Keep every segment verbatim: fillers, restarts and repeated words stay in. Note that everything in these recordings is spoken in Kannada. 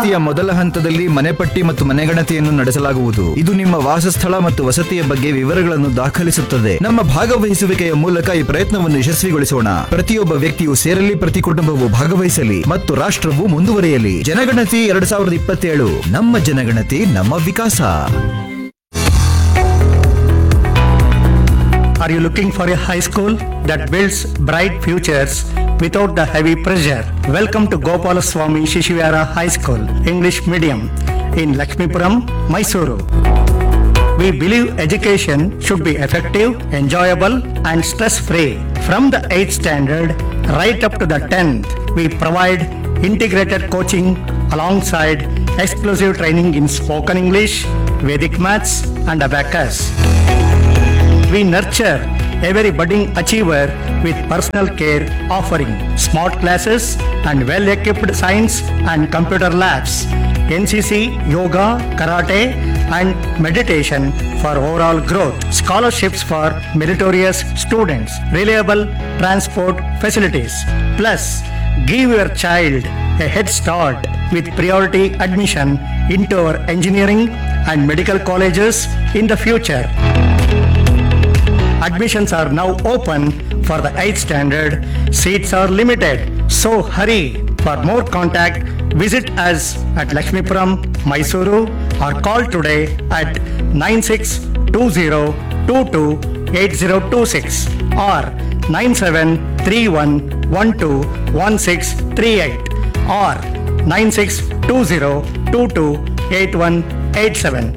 ಜನಗಣತಿಯ ಮೊದಲ ಹಂತದಲ್ಲಿ ಮನೆಪಟ್ಟಿ ಮತ್ತು ಮನೆಗಣತಿಯನ್ನು ನಡೆಸಲಾಗುವುದು. ಇದು ನಿಮ್ಮ ವಾಸಸ್ಥಳ ಮತ್ತು ವಸತಿಯ ಬಗ್ಗೆ ವಿವರಗಳನ್ನು ದಾಖಲಿಸುತ್ತದೆ. ನಮ್ಮ ಭಾಗವಹಿಸುವಿಕೆಯ ಮೂಲಕ ಈ ಪ್ರಯತ್ನವನ್ನು ಯಶಸ್ವಿಗೊಳಿಸೋಣ. ಪ್ರತಿಯೊಬ್ಬ ವ್ಯಕ್ತಿಯು ಸೇರಲಿ, ಪ್ರತಿ ಕುಟುಂಬವು ಭಾಗವಹಿಸಲಿ ಮತ್ತು ರಾಷ್ಟ್ರವು ಮುಂದುವರಿಯಲಿ. ಜನಗಣತಿ ಎರಡ್ ಸಾವಿರದ ಇಪ್ಪತ್ತೇಳು, ನಮ್ಮ ಜನಗಣತಿ ನಮ್ಮ ವಿಕಾಸ. Are you looking for a high school that builds bright futures without the heavy pressure? Welcome to Gopalaswamy Shishivara High School, English Medium in Lakshmipuram, Mysuru. We believe education should be effective, enjoyable and stress-free. From the eighth standard right up to the tenth, we provide integrated coaching alongside exclusive training in spoken English, Vedic maths and abacus. We nurture every budding achiever with personal care, offering smart classes and well-equipped science and computer labs, N C C, yoga, karate and meditation for overall growth, scholarships for meritorious students, reliable transport facilities. Plus, give your child a head start with priority admission into our engineering and medical colleges in the future. Admissions are now open for the eighth standard. Seats are limited, so hurry. For more contact, visit us at Lakshmipuram, Mysuru or call today at nine six two zero two two eight zero two six or nine seven three one one two one six three eight or nine six two zero two two eight one eight seven.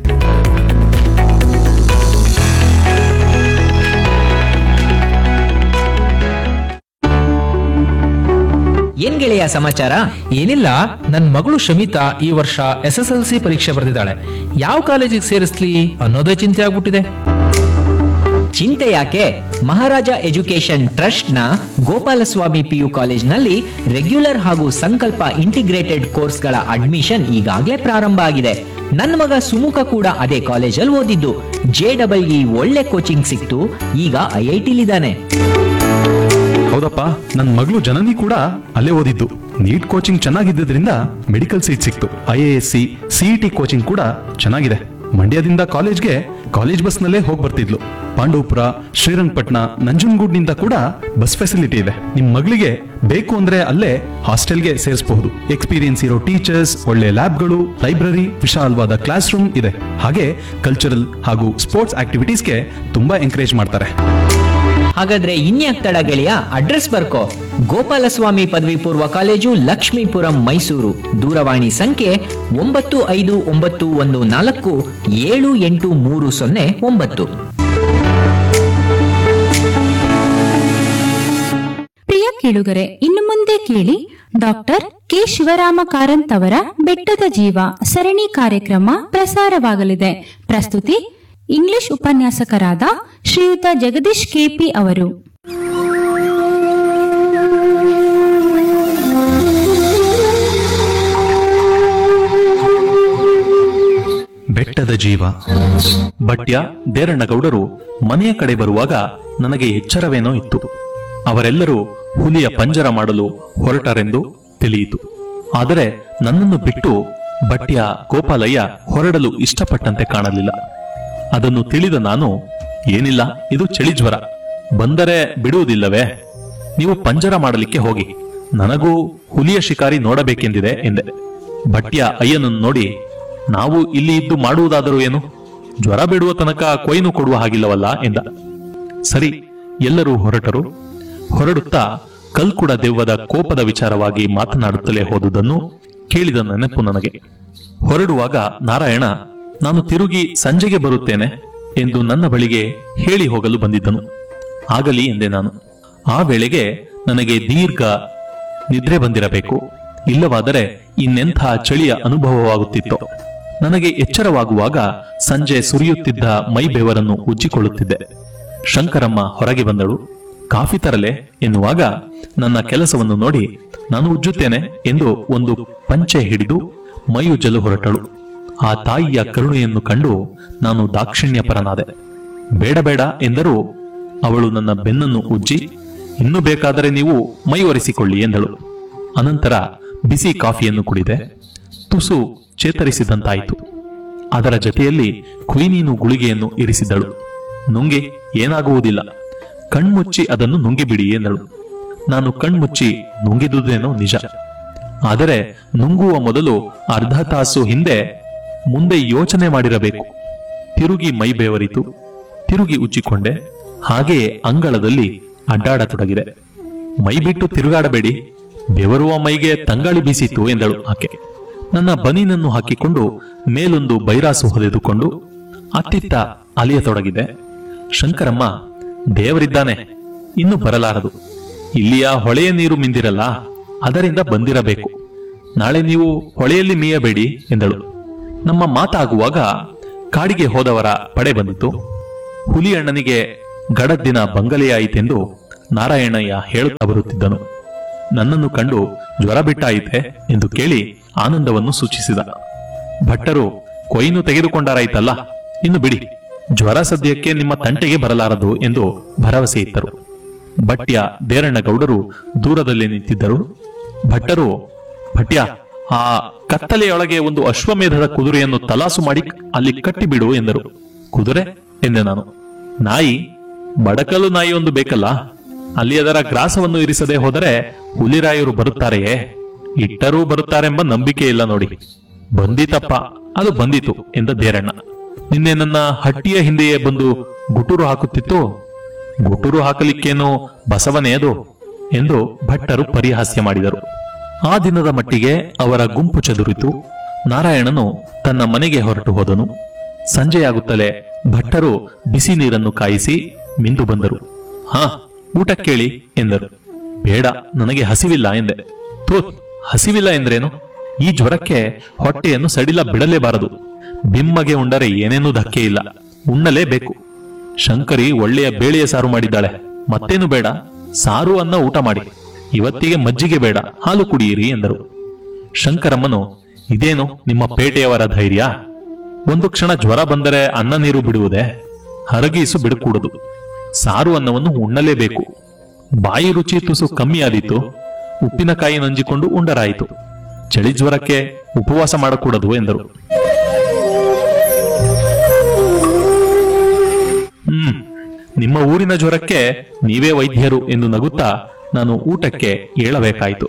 ಏನ್ ಗೆಳೆಯ ಸಮಾಚಾರ? ಏನಿಲ್ಲ, ನನ್ ಮಗಳು ಶಮಿತಾ ಈ ವರ್ಷ ಎಸ್ ಎಸ್ ಎಲ್ ಸಿ ಪರೀಕ್ಷೆ ಬರೆದಿದ್ದಾಳೆ. ಯಾವ ಕಾಲೇಜಿಗೆ ಸೇರಿಸ್ಲಿ ಅನ್ನೋದೇ ಚಿಂತೆ ಆಗ್ಬಿಟ್ಟಿದೆ. ಚಿಂತೆ ಯಾಕೆ? ಮಹಾರಾಜ ಎಜುಕೇಶನ್ ಟ್ರಸ್ಟ್ ನ ಗೋಪಾಲಸ್ವಾಮಿ ಪಿಯು ಕಾಲೇಜ್ ನಲ್ಲಿ ರೆಗ್ಯುಲರ್ ಹಾಗೂ ಸಂಕಲ್ಪ ಇಂಟಿಗ್ರೇಟೆಡ್ ಕೋರ್ಸ್ ಗಳ ಅಡ್ಮಿಷನ್ ಈಗಾಗಲೇ ಪ್ರಾರಂಭ ಆಗಿದೆ. ನನ್ನ ಮಗ ಸುಮುಖ ಕೂಡ ಅದೇ ಕಾಲೇಜಲ್ಲಿ ಓದಿದ್ದು. ಜೆ ಡಬಲ್ ಇ ಒಳ್ಳೆ ಕೋಚಿಂಗ್ ಸಿಕ್ತು, ಈಗ ಐ ಐ ಟಿಲಿದ್ದಾನೆ. ಹೌದಪ್ಪ, ನನ್ನ ಮಗಳು ಜನನಿ ಕೂಡ ಅಲ್ಲೇ ಓದಿದ್ದು. ನೀಟ್ ಕೋಚಿಂಗ್ ಚೆನ್ನಾಗಿದ್ದರಿಂದ ಮೆಡಿಕಲ್ ಸೀಟ್ ಸಿಕ್ತು. I A S C, CET coaching ಕೂಡ ಚೆನ್ನಾಗಿದೆ. ಮಂಡ್ಯದಿಂದ ಕಾಲೇಜ್ಗೆ ಕಾಲೇಜ್ ಬಸ್ ನಲ್ಲೇ ಹೋಗಿ ಬರ್ತಿದ್ಲು. ಪಾಂಡವಪುರ, ಶ್ರೀರಂಗಪಟ್ಟಣ, ನಂಜನಗೂಡ್ನಿಂದ ಕೂಡ ಬಸ್ ಫೆಸಿಲಿಟಿ ಇದೆ. ನಿಮ್ ಮಗಳಿಗೆ ಬೇಕು ಅಂದ್ರೆ ಅಲ್ಲೇ ಹಾಸ್ಟೆಲ್ಗೆ ಸೇರಿಸಬಹುದು. ಎಕ್ಸ್ಪೀರಿಯನ್ಸ್ ಇರೋ ಟೀಚರ್ಸ್, ಒಳ್ಳೆ ಲ್ಯಾಬ್ಗಳು, ಲೈಬ್ರರಿ, ವಿಶಾಲವಾದ ಕ್ಲಾಸ್ ರೂಮ್ ಇದೆ. ಹಾಗೆ ಕಲ್ಚರಲ್ ಹಾಗೂ ಸ್ಪೋರ್ಟ್ಸ್ ಆಕ್ಟಿವಿಟೀಸ್ಗೆ ತುಂಬಾ ಎಂಕರೇಜ್ ಮಾಡ್ತಾರೆ. ಹಾಗಾದ್ರೆ ಇನ್ಯಾಕ್ ತಡ ಗೆಳೆಯ, ಅಡ್ರೆಸ್ ಬರ್ಕೋ. ಗೋಪಾಲಸ್ವಾಮಿ ಪದವಿ ಪೂರ್ವ ಕಾಲೇಜು, ಲಕ್ಷ್ಮೀಪುರಂ, ಮೈಸೂರು. ದೂರವಾಣಿ ಸಂಖ್ಯೆ ಒಂಬತ್ತು ಐದು ಒಂಬತ್ತು ಒಂದು ನಾಲ್ಕು ಏಳು ಎಂಟು ಮೂರು ಸೊನ್ನೆ ಒಂಬತ್ತು. ಪ್ರಿಯ ಕೇಳುಗರೆ, ಇನ್ನು ಮುಂದೆ ಕೇಳಿ ಡಾಕ್ಟರ್ ಕೆ ಶಿವರಾಮ ಕಾರಂತ್ ಅವರ ಬೆಟ್ಟದ ಜೀವ ಸರಣಿ ಕಾರ್ಯಕ್ರಮ ಪ್ರಸಾರವಾಗಲಿದೆ. ಪ್ರಸ್ತುತಿ ಇಂಗ್ಲಿಷ್ ಉಪನ್ಯಾಸಕರಾದ ಶ್ರೀಯುತ ಜಗದೀಶ್ ಕೆಪಿ ಅವರು. ಬೆಟ್ಟದ ಜೀವ. ಭಟ್ಯ ದೇರಣ್ಣಗೌಡರು ಮನೆಯ ಕಡೆ ಬರುವಾಗ ನನಗೆ ಎಚ್ಚರವೇನೋ ಇತ್ತು. ಅವರೆಲ್ಲರೂ ಹುಲಿಯ ಪಂಜರ ಮಾಡಲು ಹೊರಟರೆಂದು ತಿಳಿಯಿತು. ಆದರೆ ನನ್ನನ್ನು ಬಿಟ್ಟು ಭಟ್ಯ ಗೋಪಾಲಯ್ಯ ಹೊರಡಲು ಇಷ್ಟಪಟ್ಟಂತೆ ಕಾಣಲಿಲ್ಲ. ಅದನ್ನು ತಿಳಿದ ನಾನು, ಏನಿಲ್ಲ, ಇದು ಚಳಿ ಜ್ವರ, ಬಂದರೆ ಬಿಡುವುದಿಲ್ಲವೇ? ನೀವು ಪಂಜರ ಮಾಡಲಿಕ್ಕೆ ಹೋಗಿ, ನನಗೂ ಹುಲಿಯ ಶಿಕಾರಿ ನೋಡಬೇಕೆಂದಿದೆ ಎಂದೆ. ಭಟ್ಯ ಅಯ್ಯನನ್ನು ನೋಡಿ, ನಾವು ಇಲ್ಲಿ ಇದ್ದು ಮಾಡುವುದಾದರೂ ಏನು? ಜ್ವರ ಬಿಡುವ ತನಕ ಕೊಯ್ನು ಕೊಡುವ ಹಾಗಿಲ್ಲವಲ್ಲ ಎಂದ. ಸರಿ, ಎಲ್ಲರೂ ಹೊರಟರು. ಹೊರಡುತ್ತಾ ಕಲ್ಕುಡ ದೆವ್ವದ ಕೋಪದ ವಿಚಾರವಾಗಿ ಮಾತನಾಡುತ್ತಲೇ ಹೋದುದನ್ನು ಕೇಳಿದ ನೆನಪು ನನಗೆ. ಹೊರಡುವಾಗ ನಾರಾಯಣ, ನಾನು ತಿರುಗಿ ಸಂಜೆಗೆ ಬರುತ್ತೇನೆ ಎಂದು ನನ್ನ ಬಳಿಗೆ ಹೇಳಿ ಹೋಗಲು ಬಂದಿದ್ದನು. ಆಗಲಿ ಎಂದೆ ನಾನು. ಆ ವೇಳೆಗೆ ನನಗೆ ದೀರ್ಘ ನಿದ್ರೆ ಬಂದಿರಬೇಕು, ಇಲ್ಲವಾದರೆ ಇನ್ನೆಂಥ ಚಳಿಯ ಅನುಭವವಾಗುತ್ತಿತ್ತು. ನನಗೆ ಎಚ್ಚರವಾಗುವಾಗ ಸಂಜೆ ಸುರಿಯುತ್ತಿದ್ದ ಮೈ ಬೆವರನ್ನು ಉಜ್ಜಿಕೊಳ್ಳುತ್ತಿದ್ದೆ. ಶಂಕರಮ್ಮ ಹೊರಗೆ ಬಂದಳು. ಕಾಫಿ ತರಲೆ ಎನ್ನುವಾಗ ನನ್ನ ಕೆಲಸವನ್ನು ನೋಡಿ ನಾನು ಉಜ್ಜುತ್ತೇನೆ ಎಂದು ಒಂದು ಪಂಚೆ ಹಿಡಿದು ಮೈಯುಜ್ಜಲು ಹೊರಟಳು. ಆ ತಾಯಿಯ ಕರುಣೆಯನ್ನು ಕಂಡು ನಾನು ದಾಕ್ಷಿಣ್ಯಪರನಾದೆ. ಬೇಡ ಬೇಡ ಎಂದರೂ ಅವಳು ನನ್ನ ಬೆನ್ನನ್ನು ಉಜ್ಜಿ, ಇನ್ನೂ ಬೇಕಾದರೆ ನೀವು ಮೈ ಒರೆಸಿಕೊಳ್ಳಿ ಎಂದಳು. ಅನಂತರ ಬಿಸಿ ಕಾಫಿಯನ್ನು ಕುಡಿದೆ. ತುಸು ಚೇತರಿಸಿದಂತಾಯಿತು. ಅದರ ಜೊತೆಯಲ್ಲಿ ಕ್ವಿನೀನು ಗುಳಿಗೆಯನ್ನು ಇರಿಸಿದ್ದಳು. ನುಂಗಿ ಏನಾಗುವುದಿಲ್ಲ, ಕಣ್ಮುಚ್ಚಿ ಅದನ್ನು ನುಂಗಿಬಿಡಿ ಎಂದಳು. ನಾನು ಕಣ್ಮುಚ್ಚಿ ನುಂಗಿದುದೇನೋ ನಿಜ, ಆದರೆ ನುಂಗುವ ಮೊದಲು ಅರ್ಧ ತಾಸು ಹಿಂದೆ ಮುಂದೆ ಯೋಚನೆ ಮಾಡಿರಬೇಕು. ತಿರುಗಿ ಮೈ ಬೆವರಿತು. ತಿರುಗಿ ಉಜ್ಜಿಕೊಂಡೆ. ಹಾಗೆಯೇ ಅಂಗಳದಲ್ಲಿ ಅಡ್ಡಾಡತೊಡಗಿದೆ. ಮೈ ಬಿಟ್ಟು ತಿರುಗಾಡಬೇಡಿ, ಬೆವರುವ ಮೈಗೆ ತಂಗಾಳಿ ಬೀಸಿತು ಎಂದಳು ಆಕೆ. ನನ್ನ ಬನೀನನ್ನು ಹಾಕಿಕೊಂಡು ಮೇಲೊಂದು ಬೈರಾಸು ಹೊದೆದುಕೊಂಡು ಅತ್ತಿತ್ತ ಅಲಿಯತೊಡಗಿದೆ. ಶಂಕರಮ್ಮ, ದೇವರಿದ್ದಾನೆ, ಇನ್ನು ಬರಲಾರದು. ಇಲ್ಲಿಯ ಹೊಳೆಯ ನೀರು ಮಿಂದಿರಲ್ಲ, ಅದರಿಂದ ಬಂದಿರಬೇಕು. ನಾಳೆ ನೀವು ಹೊಳೆಯಲ್ಲಿ ಮೀಯಬೇಡಿ ಎಂದಳು. ನಮ್ಮ ಮಾತಾಗುವಾಗ ಕಾಡಿಗೆ ಹೋದವರ ಪಡೆ ಬಂದಿತು. ಹುಲಿಯಣ್ಣನಿಗೆ ಗಡದ್ದಿನ ಬಂಗಲೆಯಾಯಿತೆಂದು ನಾರಾಯಣಯ್ಯ ಹೇಳುತ್ತಾ ಬರುತ್ತಿದ್ದನು. ನನ್ನನ್ನು ಕಂಡು ಜ್ವರ ಬಿಟ್ಟಾಯಿತೆ ಎಂದು ಕೇಳಿ ಆನಂದವನ್ನು ಸೂಚಿಸಿದ. ಭಟ್ಟರು, ಕೊಯ್ನು ತೆಗೆದುಕೊಂಡಾರಾಯ್ತಲ್ಲ, ಇನ್ನು ಬಿಡಿ, ಜ್ವರ ಸದ್ಯಕ್ಕೆ ನಿಮ್ಮ ತಂಟೆಗೆ ಬರಲಾರದು ಎಂದು ಭರವಸೆ ಇತ್ತರು. ಭಟ್ಯ ದೇರಣ್ಣಗೌಡರು ದೂರದಲ್ಲಿ ನಿಂತಿದ್ದರು. ಭಟ್ಟರು, ಭಟ್ಯ, ಆ ಕತ್ತಲೆಯೊಳಗೆ ಒಂದು ಅಶ್ವಮೇಧದ ಕುದುರೆಯನ್ನು ತಲಾಸು ಮಾಡಿ ಅಲ್ಲಿ ಕಟ್ಟಿಬಿಡು ಎಂದರು. ಕುದುರೆ ಎಂದೆ ನಾನು. ನಾಯಿ, ಬಡಕಲು ನಾಯಿ ಒಂದು ಬೇಕಲ್ಲ, ಅಲ್ಲಿ ಅದರ ಗ್ರಾಸವನ್ನು ಇರಿಸದೆ ಹೋದರೆ ಹುಲಿರಾಯರು ಬರುತ್ತಾರೆಯೇ? ಇಟ್ಟರೂ ಬರುತ್ತಾರೆಂಬ ನಂಬಿಕೆ ಇಲ್ಲ ನೋಡಿ. ಬಂದಿತಪ್ಪ, ಅದು ಬಂದಿತು ಎಂದ ದೇರಣ್ಣ. ನಿನ್ನೆ ನನ್ನ ಹಟ್ಟಿಯ ಹಿಂದೆಯೇ ಬಂದು ಗುಟುರು ಹಾಕುತ್ತಿತ್ತು. ಗುಟುರು ಹಾಕಲಿಕ್ಕೇನು ಬಸವನೇ ಅದು ಎಂದು ಭಟ್ಟರು ಪರಿಹಾಸ್ಯ ಮಾಡಿದರು. ಆ ದಿನದ ಮಟ್ಟಿಗೆ ಅವರ ಗುಂಪು ಚದುರಿತು. ನಾರಾಯಣನು ತನ್ನ ಮನೆಗೆ ಹೊರಟು ಹೋದನು. ಸಂಜೆಯಾಗುತ್ತಲೇ ಭಟ್ಟರು ಬಿಸಿ ನೀರನ್ನು ಕಾಯಿಸಿ ಮಿಂದು ಬಂದರು. ಹಾ, ಊಟ ಕೇಳಿ ಎಂದರು. ಬೇಡ, ನನಗೆ ಹಸಿವಿಲ್ಲ ಎಂದೆ. ತೋ, ಹಸಿವಿಲ್ಲ ಎಂದ್ರೇನು? ಈ ಜ್ವರಕ್ಕೆ ಹೊಟ್ಟೆಯನ್ನು ಸಡಿಲ ಬಿಡಲೇಬಾರದು. ಬಿಮ್ಮಗೆ ಉಂಡರೆ ಏನೇನೂ ಧಕ್ಕೆ ಇಲ್ಲ, ಉಣ್ಣಲೇಬೇಕು. ಶಂಕರಿ ಒಳ್ಳೆಯ ಬೇಳೆಯ ಸಾರು ಮಾಡಿದ್ದಾಳೆ, ಮತ್ತೇನು ಬೇಡ, ಸಾರು ಅನ್ನ ಊಟ ಮಾಡಿ. ಇವತ್ತಿಗೆ ಮಜ್ಜಿಗೆ ಬೇಡ, ಹಾಲು ಕುಡಿಯಿರಿ ಎಂದರು. ಶಂಕರಮ್ಮನು, ಇದೇನು ನಿಮ್ಮ ಪೇಟೆಯವರ ಧೈರ್ಯ? ಒಂದು ಕ್ಷಣ ಜ್ವರ ಬಂದರೆ ಅನ್ನ ನೀರು ಬಿಡುವುದೇ? ಹರಗೀಸು ಬಿಡಕೂಡದು. ಸಾರು ಅನ್ನವನ್ನು ಉಣ್ಣಲೇಬೇಕು. ಬಾಯಿ ರುಚಿ ತುಸು ಕಮ್ಮಿಯಾದೀತು, ಉಪ್ಪಿನಕಾಯಿ ನಂಜಿಕೊಂಡು ಉಂಡರಾಯಿತು. ಚಳಿ ಜ್ವರಕ್ಕೆ ಉಪವಾಸ ಮಾಡಕೂಡದು ಎಂದರು. ಹ್ಮ್ ನಿಮ್ಮ ಊರಿನ ಜ್ವರಕ್ಕೆ ನೀವೇ ವೈದ್ಯರು ಎಂದು ನಗುತ್ತಾ ನಾನು ಊಟಕ್ಕೆ ಏಳಬೇಕಾಯಿತು.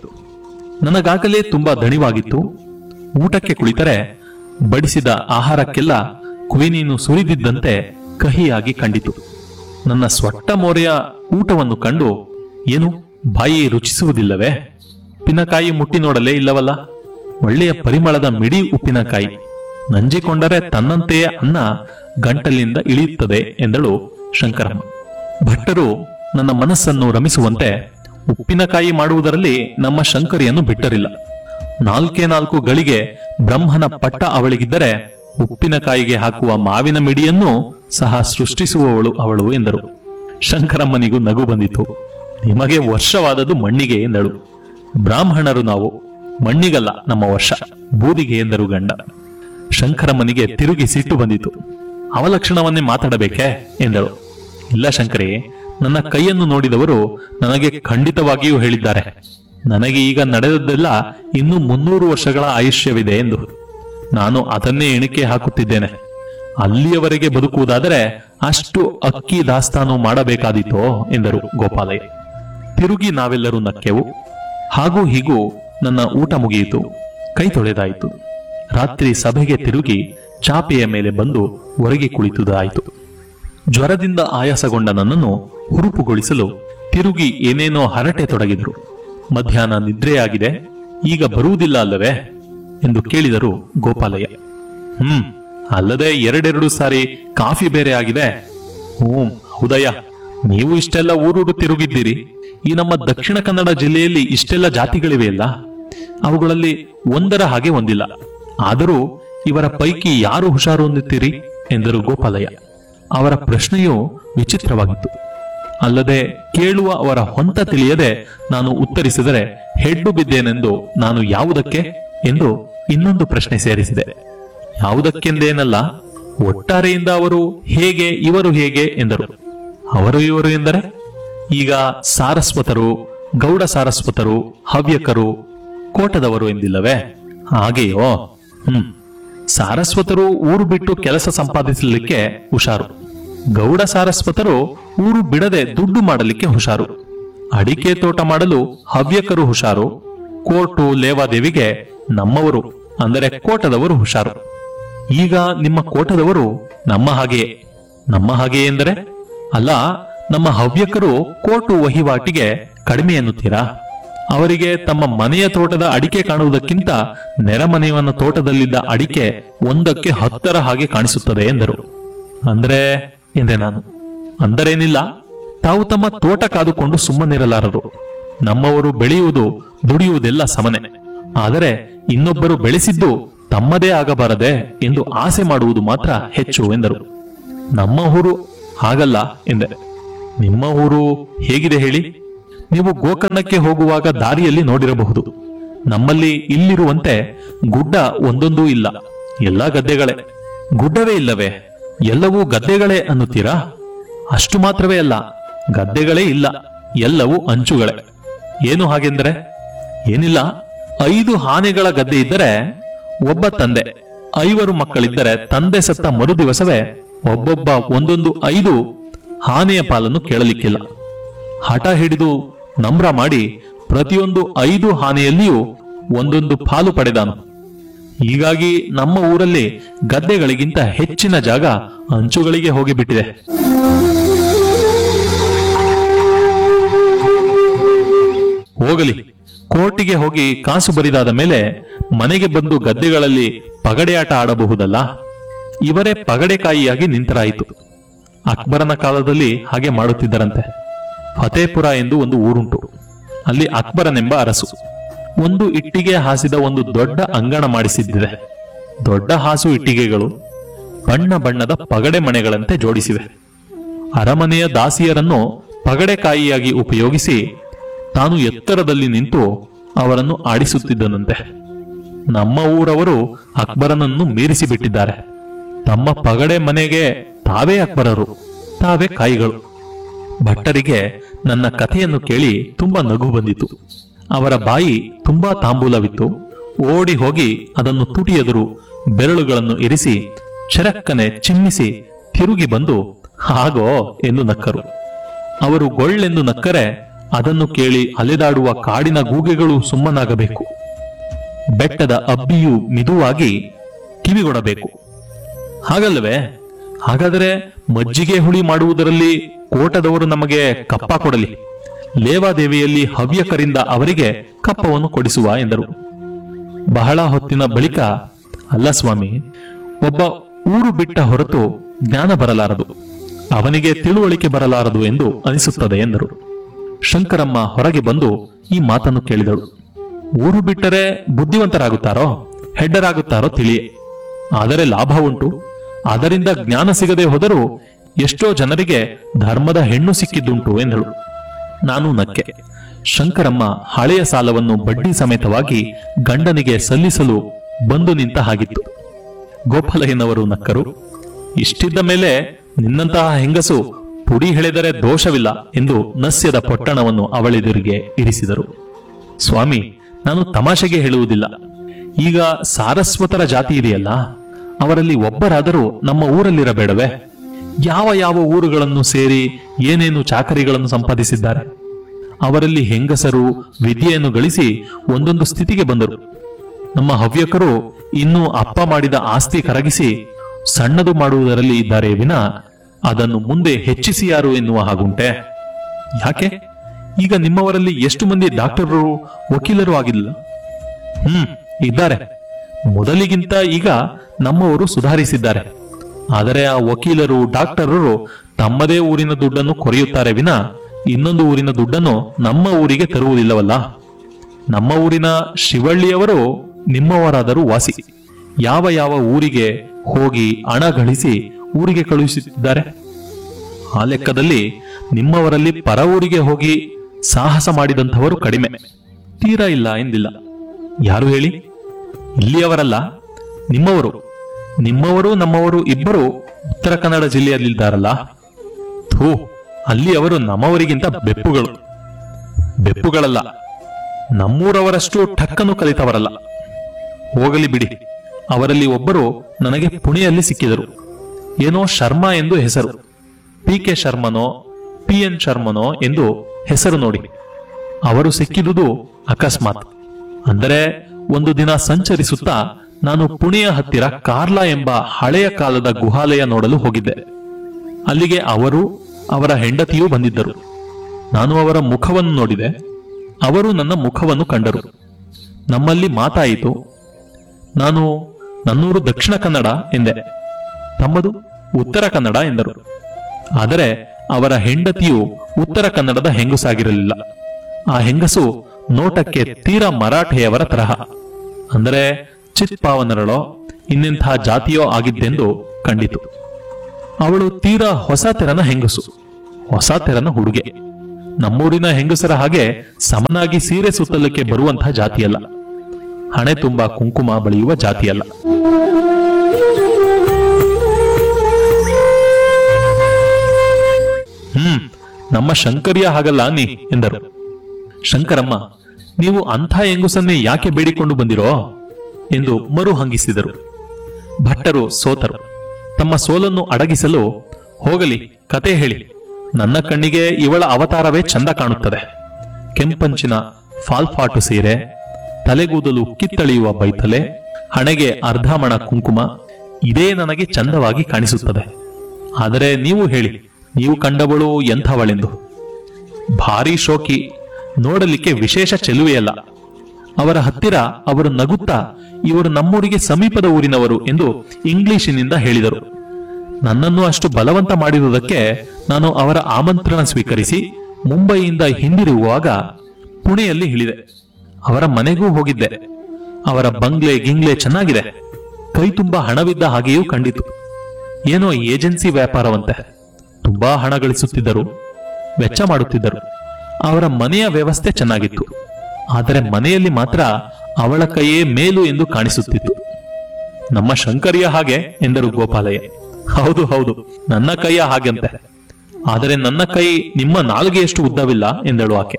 ನನಗಾಗಲೇ ತುಂಬಾ ದಣಿವಾಗಿತ್ತು. ಊಟಕ್ಕೆ ಕುಳಿತರೆ ಬಡಿಸಿದ ಆಹಾರಕ್ಕೆಲ್ಲ ಕ್ವಿನೀನು ಸುರಿದಿದ್ದಂತೆ ಕಹಿಯಾಗಿ ಕಂಡಿತು. ನನ್ನ ಸ್ವಟ್ಟ ಮೋರೆಯ ಊಟವನ್ನು ಕಂಡು, ಏನು ಬಾಯಿ ರುಚಿಸುವುದಿಲ್ಲವೇ? ಉಪ್ಪಿನಕಾಯಿ ಮುಟ್ಟಿ ನೋಡಲೇ ಇಲ್ಲವಲ್ಲ, ಒಳ್ಳೆಯ ಪರಿಮಳದ ಮಿಡಿ ಉಪ್ಪಿನಕಾಯಿ, ನಂಜಿಕೊಂಡರೆ ತನ್ನಂತೆಯೇ ಅನ್ನ ಗಂಟಲಿಂದ ಇಳಿಯುತ್ತದೆ ಎಂದಳು ಶಂಕರಮ್ಮ. ಭಟ್ಟರು ನನ್ನ ಮನಸ್ಸನ್ನು ರಮಿಸುವಂತೆ ಉಪ್ಪಿನಕಾಯಿ ಮಾಡುವುದರಲ್ಲಿ ನಮ್ಮ ಶಂಕರಿಯನ್ನು ಬಿಟ್ಟರಿಲ್ಲ. ನಾಲ್ಕೇ ನಾಲ್ಕು ಗಳಿಗೆ ಬ್ರಹ್ಮನ ಪಟ್ಟ ಅವಳಿಗಿದ್ದರೆ ಉಪ್ಪಿನಕಾಯಿಗೆ ಹಾಕುವ ಮಾವಿನ ಮಿಡಿಯನ್ನು ಸಹ ಸೃಷ್ಟಿಸುವವಳು ಅವಳು ಎಂದರು. ಶಂಕರಮ್ಮನಿಗೂ ನಗು ಬಂದಿತು. ನಿಮಗೆ ವರ್ಷವಾದದ್ದು ಮಣ್ಣಿಗೆ ಎಂದಳು. ಬ್ರಾಹ್ಮಣರು ನಾವು, ಮಣ್ಣಿಗಲ್ಲ ನಮ್ಮ ವರ್ಷ, ಬೂದಿಗೆ ಎಂದರು ಗಂಡ. ಶಂಕರಮ್ಮನಿಗೆ ತಿರುಗಿ ಸಿಟ್ಟು ಬಂದಿತು. ಅವಲಕ್ಷಣವನ್ನೇ ಮಾತಾಡಬೇಕೆ ಎಂದಳು. ಇಲ್ಲ ಶಂಕರಿ, ನನ್ನ ಕೈಯನ್ನು ನೋಡಿದವರು ನನಗೆ ಖಂಡಿತವಾಗಿಯೂ ಹೇಳಿದ್ದಾರೆ, ನನಗೆ ಈಗ ನಡೆದದ್ದೆಲ್ಲ ಇನ್ನೂ ಮುನ್ನೂರು ವರ್ಷಗಳ ಆಯುಷ್ಯವಿದೆ ಎಂದು. ನಾನು ಅದನ್ನೇ ಎಣಿಕೆ ಹಾಕುತ್ತಿದ್ದೇನೆ. ಅಲ್ಲಿಯವರೆಗೆ ಬದುಕುವುದಾದರೆ ಅಷ್ಟು ಅಕ್ಕಿ ದಾಸ್ತಾನು ಮಾಡಬೇಕಾದೀತೋ ಎಂದರು ಗೋಪಾಲಯ್ಯ. ತಿರುಗಿ ನಾವೆಲ್ಲರೂ ನಕ್ಕೆವು. ಹಾಗೂ ಹೀಗೂ ನನ್ನ ಊಟ ಮುಗಿಯಿತು, ಕೈ ತೊಳೆದಾಯಿತು. ರಾತ್ರಿ ಸಭೆಗೆ ತಿರುಗಿ ಚಾಪೆಯ ಮೇಲೆ ಬಂದು ಹೊರಗೆ ಕುಳಿತುದಾಯಿತು. ಜ್ವರದಿಂದ ಆಯಾಸಗೊಂಡ ನನ್ನನ್ನು ಹುರುಪುಗೊಳಿಸಲು ತಿರುಗಿ ಏನೇನೋ ಹರಟೆ ತೊಡಗಿದರು. ಮಧ್ಯಾಹ್ನ ನಿದ್ರೆಯಾಗಿದೆ, ಈಗ ಬರುವುದಿಲ್ಲ ಅಲ್ಲವೇ ಎಂದು ಕೇಳಿದರು ಗೋಪಾಲಯ್ಯ. ಹ್ಮ್ ಅಲ್ಲದೆ ಎರಡೆರಡು ಸಾರಿ ಕಾಫಿ ಬೇರೆ ಆಗಿದೆ. ಹ್ಮ್ ಹೌದಯ್ಯ, ನೀವು ಇಷ್ಟೆಲ್ಲ ಊರೂರು ತಿರುಗಿದ್ದೀರಿ. ಈ ನಮ್ಮ ದಕ್ಷಿಣ ಕನ್ನಡ ಜಿಲ್ಲೆಯಲ್ಲಿ ಇಷ್ಟೆಲ್ಲ ಜಾತಿಗಳಿವೆಯಲ್ಲ, ಅವುಗಳಲ್ಲಿ ಒಂದರ ಹಾಗೆ ಒಂದಿಲ್ಲ. ಆದರೂ ಇವರ ಪೈಕಿ ಯಾರು ಹುಷಾರು ಅನ್ನುತ್ತೀರಿ ಎಂದರು ಗೋಪಾಲಯ್ಯ. ಅವರ ಪ್ರಶ್ನೆಯು ವಿಚಿತ್ರವಾಗಿತ್ತು. ಅಲ್ಲದೆ ಕೇಳುವ ಅವರ ಹೊಂತ ತಿಳಿಯದೆ ನಾನು ಉತ್ತರಿಸಿದರೆ ಹೆಡ್ಡು ಬಿದ್ದೇನೆಂದು ನಾನು ಯಾವುದಕ್ಕೆ ಎಂದು ಇನ್ನೊಂದು ಪ್ರಶ್ನೆ ಸೇರಿಸಿದೆ. ಯಾವುದಕ್ಕೆಂದೇನಲ್ಲ, ಒಟ್ಟಾರೆಯಿಂದ ಅವರು ಹೇಗೆ ಇವರು ಹೇಗೆ ಎಂದರು. ಅವರು ಇವರು ಎಂದರೆ ಈಗ ಸಾರಸ್ವತರು, ಗೌಡ ಸಾರಸ್ವತರು, ಹವ್ಯಕರು, ಕೋಟದವರು ಎಂದಿಲ್ಲವೇ? ಹಾಗೆಯೋ? ಹ್ಮ್. ಸಾರಸ್ವತರು ಊರು ಬಿಟ್ಟು ಕೆಲಸ ಸಂಪಾದಿಸಲಿಕ್ಕೆ ಹುಷಾರು. ಗೌಡ ಸಾರಸ್ವತರು ಊರು ಬಿಡದೆ ದುಡ್ಡು ಮಾಡಲಿಕ್ಕೆ ಹುಷಾರು. ಅಡಿಕೆ ತೋಟ ಮಾಡಲು ಹವ್ಯಕರು ಹುಷಾರು. ಕೋರ್ಟು ಲೇವಾದೇವಿಗೆ ನಮ್ಮವರು ಅಂದರೆ ಕೋಟದವರು ಹುಷಾರು. ಈಗ ನಿಮ್ಮ ಕೋಟದವರು ನಮ್ಮ ಹಾಗೆಯೇ. ನಮ್ಮ ಹಾಗೆಯೇ ಎಂದರೆ ಅಲ್ಲ, ನಮ್ಮ ಹವ್ಯಕರು ಕೋರ್ಟು ವಹಿವಾಟಿಗೆ ಕಡಿಮೆ ಎನ್ನುತ್ತೀರಾ? ಅವರಿಗೆ ತಮ್ಮ ಮನೆಯ ತೋಟದ ಅಡಿಕೆ ಕಾಣುವುದಕ್ಕಿಂತ ನೆರೆಮನೆಯವನ ತೋಟದಲ್ಲಿದ್ದ ಅಡಿಕೆ ಒಂದಕ್ಕೆ ಹತ್ತರ ಹಾಗೆ ಕಾಣಿಸುತ್ತದೆ ಎಂದರು. ಅಂದ್ರೆ ಎಂದೆ ನಾನು. ಅಂದರೇನಿಲ್ಲ, ತಾವು ತಮ್ಮ ತೋಟ ಕಾದುಕೊಂಡು ಸುಮ್ಮನಿರಲಾರರು. ನಮ್ಮವರು ಬೆಳೆಯುವುದು ದುಡಿಯುವುದೆಲ್ಲ ಸಮನೆ. ಆದರೆ ಇನ್ನೊಬ್ಬರು ಬೆಳೆಸಿದ್ದು ತಮ್ಮದೇ ಆಗಬಾರದೆ ಎಂದು ಆಸೆ ಮಾಡುವುದು ಮಾತ್ರ ಹೆಚ್ಚು ಎಂದರು. ನಮ್ಮ ಊರು ಹಾಗಲ್ಲ ಎಂದೆ. ನಿಮ್ಮ ಊರು ಹೇಗಿದೆ ಹೇಳಿ? ನೀವು ಗೋಕರ್ಣಕ್ಕೆ ಹೋಗುವಾಗ ದಾರಿಯಲ್ಲಿ ನೋಡಿರಬಹುದು. ನಮ್ಮಲ್ಲಿ ಇಲ್ಲಿರುವಂತೆ ಗುಡ್ಡ ಒಂದೊಂದೂ ಇಲ್ಲ, ಎಲ್ಲ ಗದ್ದೆಗಳೇ. ಗುಡ್ಡವೇ ಇಲ್ಲವೇ? ಎಲ್ಲವೂ ಗದ್ದೆಗಳೇ ಅನ್ನುತ್ತೀರಾ? ಅಷ್ಟು ಮಾತ್ರವೇ ಅಲ್ಲ, ಗದ್ದೆಗಳೇ ಇಲ್ಲ, ಎಲ್ಲವೂ ಅಂಚುಗಳೇ. ಏನು ಹಾಗೆಂದರೆ? ಏನಿಲ್ಲ, ಐದು ಆನೆಗಳ ಗದ್ದೆ ಇದ್ದರೆ ಒಬ್ಬ ತಂದೆ, ಐವರು ಮಕ್ಕಳಿದ್ದರೆ ತಂದೆ ಸತ್ತ ಮರು ದಿವಸವೇ ಒಬ್ಬೊಬ್ಬ ಒಂದೊಂದು ಐದು ಆನೆಯ ಪಾಲನ್ನು ಕೇಳಲಿಕ್ಕಿಲ್ಲ. ಹಠ ಹಿಡಿದು ನಮ್ರ ಮಾಡಿ ಪ್ರತಿಯೊಂದು ಐದು ಆನೆಯಲ್ಲಿಯೂ ಒಂದೊಂದು ಪಾಲು ಪಡೆದಾನು. ಹೀಗಾಗಿ ನಮ್ಮ ಊರಲ್ಲಿ ಗದ್ದೆಗಳಿಗಿಂತ ಹೆಚ್ಚಿನ ಜಾಗ ಅಂಚುಗಳಿಗೆ ಹೋಗಿಬಿಟ್ಟಿದೆ. ಹೋಗಲಿ, ಕೋರ್ಟಿಗೆ ಹೋಗಿ ಕಾಸು ಬರಿದಾದ ಮೇಲೆ ಮನೆಗೆ ಬಂದು ಗದ್ದೆಗಳಲ್ಲಿ ಪಗಡೆಯಾಟ ಆಡಬಹುದಲ್ಲ. ಇವರೇ ಪಗಡೆಕಾಯಿಯಾಗಿ ನಿಂತರಾಯಿತು. ಅಕ್ಬರನ ಕಾಲದಲ್ಲಿ ಹಾಗೆ ಮಾಡುತ್ತಿದ್ದರಂತೆ. ಫತೇಪುರ ಎಂದು ಒಂದು ಊರುಂಟು. ಅಲ್ಲಿ ಅಕ್ಬರನೆಂಬ ಅರಸು ಒಂದು ಇಟ್ಟಿಗೆ ಹಾಸಿದ ಒಂದು ದೊಡ್ಡ ಅಂಗಣ ಮಾಡಿಸಿದ್ದಿದೆ. ದೊಡ್ಡ ಹಾಸು ಇಟ್ಟಿಗೆಗಳು ಬಣ್ಣ ಬಣ್ಣದ ಪಗಡೆ ಮನೆಗಳಂತೆ ಜೋಡಿಸಿವೆ. ಅರಮನೆಯ ದಾಸಿಯರನ್ನು ಪಗಡೆಕಾಯಿಯಾಗಿ ಉಪಯೋಗಿಸಿ ತಾನು ಎತ್ತರದಲ್ಲಿ ನಿಂತು ಅವರನ್ನು ಆಡಿಸುತ್ತಿದ್ದನಂತೆ. ನಮ್ಮ ಊರವರು ಅಕ್ಬರನನ್ನು ಮೀರಿಸಿ ಬಿಟ್ಟಿದ್ದಾರೆ. ತಮ್ಮ ಪಗಡೆ ಮನೆಗೆ ತಾವೇ ಅಕ್ಬರರು, ತಾವೇ ಕಾಯಿಗಳು. ಭಟ್ಟರಿಗೆ ನನ್ನ ಕಥೆಯನ್ನು ಕೇಳಿ ತುಂಬಾ ನಗು ಬಂದಿತು. ಅವರ ಬಾಯಿ ತುಂಬಾ ತಾಂಬೂಲವಿತ್ತು. ಓಡಿ ಹೋಗಿ ಅದನ್ನು ತುಟಿಯೆದುರು ಬೆರಳುಗಳನ್ನು ಇರಿಸಿ ಚರಕ್ಕನೆ ಚಿಮ್ಮಿಸಿ ತಿರುಗಿ ಬಂದು ಹಾಗೋ ಎಂದು ನಕ್ಕರು. ಅವರು ಗೊಳ್ಳೆಂದು ನಕ್ಕರೆ ಅದನ್ನು ಕೇಳಿ ಅಲೆದಾಡುವ ಕಾಡಿನ ಗೂಗೆಗಳು ಸುಮ್ಮನಾಗಬೇಕು. ಬೆಟ್ಟದ ಅಬ್ಬಿಯು ಮಿದುವಾಗಿ ಕಿವಿಗೊಡಬೇಕು. ಹಾಗಲ್ಲವೇ? ಹಾಗಾದರೆ ಮಜ್ಜಿಗೆ ಹುಳಿ ಮಾಡುವುದರಲ್ಲಿ ಕೋಟದವರು ನಮಗೆ ಕಪ್ಪ ಕೊಡಲಿ, ಲೇವಾದೇವಿಯಲ್ಲಿ ಹವ್ಯಕರಿಂದ ಅವರಿಗೆ ಕಪ್ಪವನ್ನು ಕೊಡಿಸುವ ಎಂದರು. ಬಹಳ ಹೊತ್ತಿನ ಬಳಿಕ, ಅಲ್ಲ ಸ್ವಾಮಿ, ಒಬ್ಬ ಊರು ಬಿಟ್ಟ ಹೊರತು ಜ್ಞಾನ ಬರಲಾರದು, ಅವನಿಗೆ ತಿಳುವಳಿಕೆ ಬರಲಾರದು ಎಂದು ಅನಿಸುತ್ತದೆ ಎಂದರು. ಶಂಕರಮ್ಮ ಹೊರಗೆ ಬಂದು ಈ ಮಾತನ್ನು ಕೇಳಿದಳು. ಊರು ಬಿಟ್ಟರೆ ಬುದ್ಧಿವಂತರಾಗುತ್ತಾರೋ ಹೆಡ್ಡರಾಗುತ್ತಾರೋ ತಿಳಿಯೇ, ಆದರೆ ಲಾಭ ಉಂಟು. ಅದರಿಂದ ಜ್ಞಾನ ಸಿಗದೆ ಹೋದರೂ ಎಷ್ಟೋ ಜನರಿಗೆ ಧರ್ಮದ ಹೆಣ್ಣು ಸಿಕ್ಕಿದ್ದುಂಟು ಎಂದಳು. ನಾನು ನಕ್ಕೆ. ಶಂಕರಮ್ಮ ಹಳೆಯ ಸಾಲವನ್ನು ಬಡ್ಡಿ ಸಮೇತವಾಗಿ ಗಂಡನಿಗೆ ಸಲ್ಲಿಸಲು ಬಂದು ನಿಂತ ಹಾಗಿತ್ತು. ಗೋಪಾಲಯ್ಯನವರು ನಕ್ಕರು. ಇಷ್ಟಿದ್ದ ಮೇಲೆ ನಿನ್ನಂತಹ ಹೆಂಗಸು ಪುಡಿ ಹೆಳೆದರೆ ದೋಷವಿಲ್ಲ ಎಂದು ನಸ್ಯದ ಪೊಟ್ಟಣವನ್ನು ಅವಳೆದುರಿಗೆ ಇರಿಸಿದರು. ಸ್ವಾಮಿ, ನಾನು ತಮಾಷೆಗೆ ಹೇಳುವುದಿಲ್ಲ. ಈಗ ಸಾರಸ್ವತರ ಜಾತಿ ಇದೆಯಲ್ಲ, ಅವರಲ್ಲಿ ಒಬ್ಬರಾದರೂ ನಮ್ಮ ಊರಲ್ಲಿರಬೇಡವೇ? ಯಾವ ಯಾವ ಊರುಗಳನ್ನು ಸೇರಿ ಏನೇನು ಚಾಕರಿಗಳನ್ನು ಸಂಪಾದಿಸಿದ್ದಾರೆ. ಅವರಲ್ಲಿ ಹೆಂಗಸರು ವಿದ್ಯೆಯನ್ನು ಗಳಿಸಿ ಒಂದೊಂದು ಸ್ಥಿತಿಗೆ ಬಂದರು. ನಮ್ಮ ಹವ್ಯಕರು ಇನ್ನೂ ಅಪ್ಪ ಮಾಡಿದ ಆಸ್ತಿ ಕರಗಿಸಿ ಸಣ್ಣದು ಮಾಡುವುದರಲ್ಲಿ ಇದ್ದಾರೆ ವಿನ ಅದನ್ನು ಮುಂದೆ ಹೆಚ್ಚಿಸಿ ಯಾರು ಎನ್ನುವ ಹಾಗುಂಟೆ. ಯಾಕೆ? ಈಗ ನಿಮ್ಮವರಲ್ಲಿ ಎಷ್ಟು ಮಂದಿ ಡಾಕ್ಟರರು ವಕೀಲರು ಆಗಿಲ್ಲ? ಹ್ಮ್, ಇದ್ದಾರೆ. ಮೊದಲಿಗಿಂತ ಈಗ ನಮ್ಮವರು ಸುಧಾರಿಸಿದ್ದಾರೆ. ಆದರೆ ಆ ವಕೀಲರು ಡಾಕ್ಟರರು ತಮ್ಮದೇ ಊರಿನ ದುಡ್ಡನ್ನು ಕೊರೆಯುತ್ತಾರೆ ವಿನ ಇನ್ನೊಂದು ಊರಿನ ದುಡ್ಡನ್ನು ನಮ್ಮ ಊರಿಗೆ ತರುವುದಿಲ್ಲವಲ್ಲ. ನಮ್ಮ ಊರಿನ ಶಿವಳ್ಳಿಯವರು ನಿಮ್ಮವರಾದರೂ ವಾಸಿ. ಯಾವ ಯಾವ ಊರಿಗೆ ಹೋಗಿ ಹಣ ಗಳಿಸಿ ಊರಿಗೆ ಕಳುಹಿಸುತ್ತಿದ್ದಾರೆ. ಆ ಲೆಕ್ಕದಲ್ಲಿ ನಿಮ್ಮವರಲ್ಲಿ ಪರ ಊರಿಗೆ ಹೋಗಿ ಸಾಹಸ ಮಾಡಿದಂಥವರು ಕಡಿಮೆ, ತೀರಾ ಇಲ್ಲ ಎಂದಿಲ್ಲ. ಯಾರು ಹೇಳಿ? ಇಲ್ಲಿಯವರಲ್ಲ, ನಿಮ್ಮವರು. ನಿಮ್ಮವರು ನಮ್ಮವರು ಇಬ್ಬರು ಉತ್ತರ ಕನ್ನಡ ಜಿಲ್ಲೆಯಲ್ಲಿದ್ದಾರಲ್ಲ. ಥೂ, ಅಲ್ಲಿ ಅವರು ನಮ್ಮವರಿಗಿಂತ ಬೆಪ್ಪುಗಳು. ಬೆಪ್ಪುಗಳಲ್ಲ, ನಮ್ಮೂರವರಷ್ಟು ಠಕ್ಕನ್ನು ಕಲಿತವರಲ್ಲ. ಹೋಗಲಿ ಬಿಡಿ, ಅವರಲ್ಲಿ ಒಬ್ಬರು ನನಗೆ ಪುಣೆಯಲ್ಲಿ ಸಿಕ್ಕಿದರು. ಏನೋ ಶರ್ಮಾ ಎಂದು ಹೆಸರು. ಪಿ ಕೆ ಶರ್ಮನೋ ಪಿ ಎನ್ ಶರ್ಮನೋ ಎಂದು ಹೆಸರು ನೋಡಿ. ಅವರು ಸಿಕ್ಕಿದುದು ಅಕಸ್ಮಾತ್. ಅಂದರೆ ಒಂದು ದಿನ ಸಂಚರಿಸುತ್ತಾ ನಾನು ಪುಣೆಯ ಹತ್ತಿರ ಕಾರ್ಲಾ ಎಂಬ ಹಳೆಯ ಕಾಲದ ಗುಹಾಲಯ ನೋಡಲು ಹೋಗಿದ್ದೆ. ಅಲ್ಲಿಗೆ ಅವರು, ಅವರ ಹೆಂಡತಿಯೂ ಬಂದಿದ್ದರು. ನಾನು ಅವರ ಮುಖವನ್ನು ನೋಡಿದೆ, ಅವರು ನನ್ನ ಮುಖವನ್ನು ಕಂಡರು. ನಮ್ಮಲ್ಲಿ ಮಾತಾಯಿತು. ನಾನು ನನ್ನೂರು ದಕ್ಷಿಣ ಕನ್ನಡ ಎಂದೆ. ತಮ್ಮದು ಉತ್ತರ ಕನ್ನಡ ಎಂದರು. ಆದರೆ ಅವರ ಹೆಂಡತಿಯು ಉತ್ತರ ಕನ್ನಡದ ಹೆಂಗಸಾಗಿರಲಿಲ್ಲ. ಆ ಹೆಂಗಸು ನೋಟಕ್ಕೆ ತೀರಾ ಮರಾಠೆಯವರ ತರಹ, ಅಂದರೆ ಚಿತ್ಪಾವನರಳೋ ಇನ್ನೆಂಥ ಜಾತಿಯೋ ಆಗಿದ್ದೆಂದು ಕಂಡಿತು. ಅವಳು ತೀರಾ ಹೊಸ ತೆರನ ಹೆಂಗಸು, ಹೊಸ ತೆರನ ಹುಡುಗೆ. ನಮ್ಮೂರಿನ ಹೆಂಗಸರ ಹಾಗೆ ಸಮನಾಗಿ ಸೀರೆ ಸುತ್ತಲಿಕ್ಕೆ ಬರುವಂತಹ ಜಾತಿಯಲ್ಲ, ಹಣೆ ತುಂಬಾ ಕುಂಕುಮ ಬಳಿಯುವ ಜಾತಿಯಲ್ಲ. ಹ್ಮ್ ನಮ್ಮ ಶಂಕರಿಯ ಹಾಗಲ್ಲ ನೀ ಎಂದರು. ಶಂಕರಮ್ಮ, ನೀವು ಅಂಥ ಹೆಂಗುಸನ್ನೇ ಯಾಕೆ ಬೇಡಿಕೊಂಡು ಬಂದಿರೋ ಎಂದು ಮರು ಹಂಗಿಸಿದರು. ಭಟ್ಟರು ಸೋತರು. ತಮ್ಮ ಸೋಲನ್ನು ಅಡಗಿಸಲು, ಹೋಗಲಿ ಕತೆ ಹೇಳಿ, ನನ್ನ ಕಣ್ಣಿಗೆ ಇವಳ ಅವತಾರವೇ ಚಂದ ಕಾಣುತ್ತದೆ. ಕೆಂಪಂಚಿನ ಫಾಲ್ಫಾಟು ಸೀರೆ, ತಲೆಗೂದಲು ಕಿತ್ತಳೆಯುವ ಬೈತಲೆ, ಹಣೆಗೆ ಅರ್ಧಮಣ ಕುಂಕುಮ, ಇದೇ ನನಗೆ ಚಂದವಾಗಿ ಕಾಣಿಸುತ್ತದೆ. ಆದರೆ ನೀವು ಹೇಳಿ, ನೀವು ಕಂಡವಳು ಎಂಥವಳೆಂದು. ಭಾರೀ ಶೋಕಿ, ನೋಡಲಿಕ್ಕೆ ವಿಶೇಷ ಚೆಲುವೆಯಲ್ಲ. ಅವರ ಹತ್ತಿರ ಅವರು ನಗುತ್ತಾ, ಇವರು ನಮ್ಮೂರಿಗೆ ಸಮೀಪದ ಊರಿನವರು ಎಂದು ಇಂಗ್ಲಿಶಿನಿಂದ ಹೇಳಿದರು. ನನ್ನನ್ನು ಅಷ್ಟು ಬಲವಂತ ಮಾಡಿರುವುದಕ್ಕೆ ನಾನು ಅವರ ಆಮಂತ್ರಣ ಸ್ವೀಕರಿಸಿ ಮುಂಬಯಿಯಿಂದ ಹಿಂದಿರುಗುವಾಗ ಪುಣೆಯಲ್ಲಿ ಇಳಿದೆ. ಅವರ ಮನೆಗೂ ಹೋಗಿದ್ದೆ. ಅವರ ಬಂಗ್ಲೆ ಗಿಂಗ್ಲೆ ಚೆನ್ನಾಗಿದೆ. ಕೈ ತುಂಬಾ ಹಣವಿದ್ದ ಹಾಗೆಯೂ ಕಂಡಿತು. ಏನೋ ಏಜೆನ್ಸಿ ವ್ಯಾಪಾರವಂತೆ. ತುಂಬಾ ಹಣ ಗಳಿಸುತ್ತಿದ್ದರು, ವೆಚ್ಚ ಮಾಡುತ್ತಿದ್ದರು. ಅವರ ಮನೆಯ ವ್ಯವಸ್ಥೆ ಚೆನ್ನಾಗಿತ್ತು. ಆದರೆ ಮನೆಯಲ್ಲಿ ಮಾತ್ರ ಅವಳ ಕೈಯೇ ಮೇಲು ಎಂದು ಕಾಣಿಸುತ್ತಿತ್ತು. ನಮ್ಮ ಶಂಕರಿಯ ಹಾಗೆ ಎಂದರು ಗೋಪಾಲಯ್ಯ. ಹೌದು ಹೌದು, ನನ್ನ ಕೈಯ ಹಾಗೆಂತೆ. ಆದರೆ ನನ್ನ ಕೈ ನಿಮ್ಮ ನಾಲ್ಗೆಯಷ್ಟು ಉದ್ದವಿಲ್ಲ ಎಂದಳು ಆಕೆ.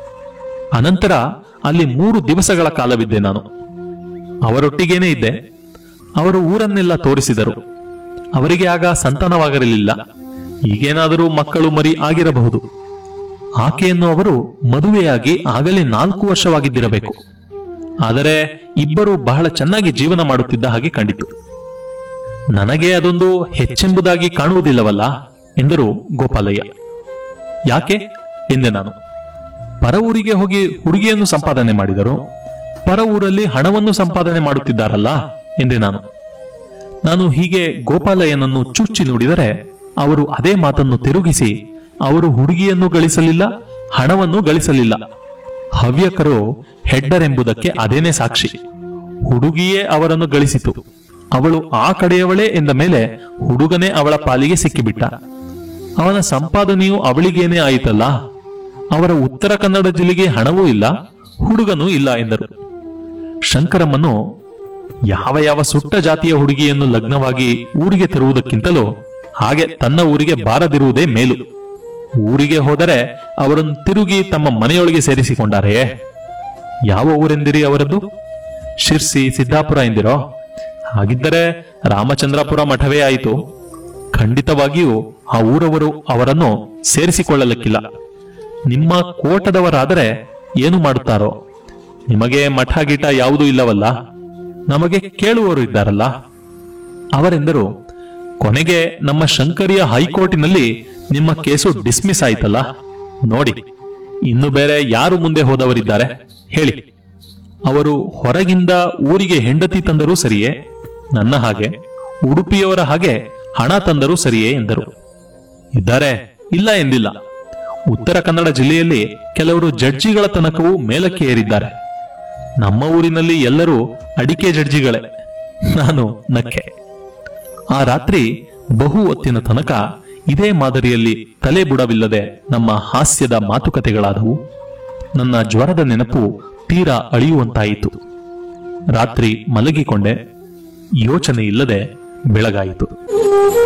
ಅನಂತರ ಅಲ್ಲಿ ಮೂರು ದಿವಸಗಳ ಕಾಲವಿದ್ದೆ ನಾನು. ಅವರೊಟ್ಟಿಗೇನೇ ಇದ್ದೆ. ಅವರು ಊರನ್ನೆಲ್ಲ ತೋರಿಸಿದರು. ಅವರಿಗೆ ಆಗ ಸಂತಾನವಾಗಿರಲಿಲ್ಲ. ಈಗೇನಾದರೂ ಮಕ್ಕಳು ಮರಿ ಆಗಿರಬಹುದು. ಆಕೆಯನ್ನು ಅವರು ಮದುವೆಯಾಗಿ ಆಗಲೇ ನಾಲ್ಕು ವರ್ಷವಾಗಿದ್ದಿರಬೇಕು. ಆದರೆ ಇಬ್ಬರು ಬಹಳ ಚೆನ್ನಾಗಿ ಜೀವನ ಮಾಡುತ್ತಿದ್ದ ಹಾಗೆ ಕಂಡಿತು. ನನಗೆ ಅದೊಂದು ಹೆಚ್ಚೆಂಬುದಾಗಿ ಕಾಣುವುದಿಲ್ಲವಲ್ಲ ಎಂದರು ಗೋಪಾಲಯ್ಯ. ಯಾಕೆ ಎಂದೆ ನಾನು. ಪರ ಊರಿಗೆ ಹೋಗಿ ಹುಡುಗಿಯನ್ನು ಸಂಪಾದನೆ ಮಾಡಿದರು, ಪರ ಊರಲ್ಲಿ ಹಣವನ್ನು ಸಂಪಾದನೆ ಮಾಡುತ್ತಿದ್ದಾರಲ್ಲ ಎಂದೆ ನಾನು. ನಾನು ಹೀಗೆ ಗೋಪಾಲಯ್ಯನನ್ನು ಚುಚ್ಚಿ ನೋಡಿದರೆ ಅವರು ಅದೇ ಮಾತನ್ನು ತಿರುಗಿಸಿ, ಅವರು ಹುಡುಗಿಯನ್ನು ಗಳಿಸಲಿಲ್ಲ, ಹಣವನ್ನು ಗಳಿಸಲಿಲ್ಲ. ಹವ್ಯಕರು ಹೆಡ್ಡರೆಂಬುದಕ್ಕೆ ಅದೇನೇ ಸಾಕ್ಷಿ. ಹುಡುಗಿಯೇ ಅವರನ್ನು ಗಳಿಸಿತು. ಅವಳು ಆ ಕಡೆಯವಳೇ ಎಂದ ಮೇಲೆ ಹುಡುಗನೇ ಅವಳ ಪಾಲಿಗೆ ಸಿಕ್ಕಿಬಿಟ್ಟ. ಅವನ ಸಂಪಾದನೆಯೂ ಅವಳಿಗೇನೇ ಆಯಿತಲ್ಲ. ಅವರ ಉತ್ತರ ಕನ್ನಡ ಜಿಲ್ಲೆಗೆ ಹಣವೂ ಇಲ್ಲ, ಹುಡುಗನೂ ಇಲ್ಲ ಎಂದರು. ಶಂಕರಮ್ಮನು, ಯಾವ ಯಾವ ಸುಟ್ಟ ಜಾತಿಯ ಹುಡುಗಿಯನ್ನು ಲಗ್ನವಾಗಿ ಊರಿಗೆ ತರುವುದಕ್ಕಿಂತಲೂ ಹಾಗೆ ತನ್ನ ಊರಿಗೆ ಬಾರದಿರುವುದೇ ಮೇಲು. ಊರಿಗೆ ಹೋದರೆ ಅವರನ್ನು ತಿರುಗಿ ತಮ್ಮ ಮನೆಯೊಳಗೆ ಸೇರಿಸಿಕೊಂಡಾರೆಯೇ? ಯಾವ ಊರೆಂದಿರಿ ಅವರದ್ದು? ಶಿರ್ಸಿ, ಸಿದ್ದಾಪುರ ಎಂದಿರೋ? ಹಾಗಿದ್ದರೆ ರಾಮಚಂದ್ರಾಪುರ ಮಠವೇ ಆಯಿತು. ಖಂಡಿತವಾಗಿಯೂ ಆ ಊರವರು ಅವರನ್ನು ಸೇರಿಸಿಕೊಳ್ಳಲಿಕ್ಕಿಲ್ಲ. ನಿಮ್ಮ ಕೋಟದವರಾದರೆ ಏನು ಮಾಡುತ್ತಾರೋ? ನಿಮಗೆ ಮಠ ಗೀಟ ಯಾವುದೂ ಇಲ್ಲವಲ್ಲ, ನಮಗೆ ಕೇಳುವವರು ಇದ್ದಾರಲ್ಲ. ಅವರೆಂದರು, ಕೊನೆಗೆ ನಮ್ಮ ಶಂಕರಿಯ ಹೈಕೋರ್ಟಿನಲ್ಲಿ ನಿಮ್ಮ ಕೇಸು ಡಿಸ್ಮಿಸ್ ಆಯ್ತಲ್ಲ, ನೋಡಿ ಇನ್ನು ಬೇರೆ ಯಾರು ಮುಂದೆ ಹೋದವರಿದ್ದಾರೆ ಹೇಳಿ. ಅವರು ಹೊರಗಿಂದ ಊರಿಗೆ ಹೆಂಡತಿ ತಂದರೂ ಸರಿಯೇ, ನನ್ನ ಹಾಗೆ ಉಡುಪಿಯವರ ಹಾಗೆ ಹಣ ತಂದರೂ ಸರಿಯೇ ಎಂದರು. ಇದ್ದಾರೆ, ಇಲ್ಲ ಎಂದಿಲ್ಲ. ಉತ್ತರ ಕನ್ನಡ ಜಿಲ್ಲೆಯಲ್ಲಿ ಕೆಲವರು ಜಡ್ಜಿಗಳ ತನಕವೂ ಮೇಲಕ್ಕೆ ಏರಿದ್ದಾರೆ. ನಮ್ಮ ಊರಿನಲ್ಲಿ ಎಲ್ಲರೂ ಅಡಿಕೆ ಜಡ್ಜಿಗಳೇ. ನಾನು ನಕ್ಕೆ. ಆ ರಾತ್ರಿ ಬಹು ಹೊತ್ತಿನ ತನಕ ಇದೇ ಮಾದರಿಯಲ್ಲಿ ತಲೆ ಬುಡವಿಲ್ಲದೆ ನಮ್ಮ ಹಾಸ್ಯದ ಮಾತುಕತೆಗಳಾದವು. ನನ್ನ ಜ್ವರದ ನೆನಪು ತೀರಾ ಅಳಿಯುವಂತಾಯಿತು. ರಾತ್ರಿ ಮಲಗಿಕೊಂಡೆ. ಯೋಚನೆ ಇಲ್ಲದೆ ಬೆಳಗಾಯಿತು.